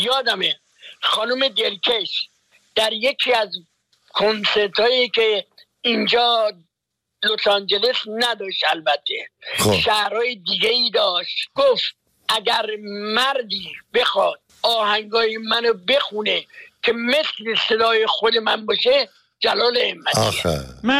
یادمه خانم دلکش در یکی از کنسرت هایی که اینجا لس آنجلس نداشت، البته شهرهای دیگه ای داشت، گفت اگر مردی بخواد آهنگای منو بخونه که مثل صدای خود من باشه، جلال همتی.